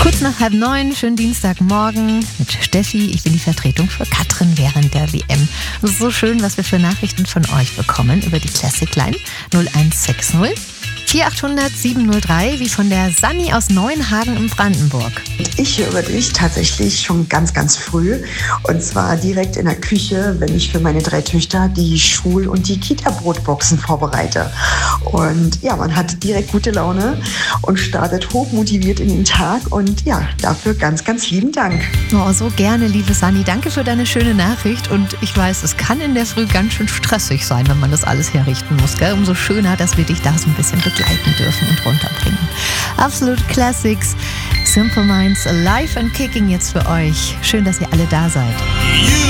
Kurz nach 8:30, schönen Dienstagmorgen mit Steffi. Ich bin die Vertretung für Katrin während der WM. Es ist so schön, was wir für Nachrichten von euch bekommen über die Classic Line 0160 4800 703, wie von der Sanni aus Neuenhagen in Brandenburg. Ich höre dich tatsächlich schon ganz, ganz früh. Und zwar direkt in der Küche, wenn ich für meine 3 Töchter die Schul- und die Kita-Brotboxen vorbereite. Und ja, man hat direkt gute Laune und startet hochmotiviert in den Tag. Und ja, dafür ganz, ganz lieben Dank. Oh, so gerne, liebe Sanni. Danke für deine schöne Nachricht. Und ich weiß, es kann in der Früh ganz schön stressig sein, wenn man das alles herrichten muss. Gell? Umso schöner, dass wir dich da so ein bisschen begleiten dürfen und runterbringen. Absolute Classics, Simple Minds, Alive and Kicking jetzt für euch. Schön, dass ihr alle da seid.